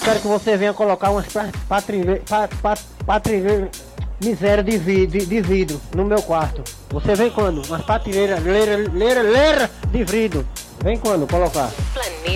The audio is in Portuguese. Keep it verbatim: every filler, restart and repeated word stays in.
quero que você venha colocar umas patrilheiras pat, pat, patrilhe, miséria de, vi, de, de vidro no meu quarto. Você vem quando? Umas patrilheiras leira, leira, leira de vidro. Vem quando colocar?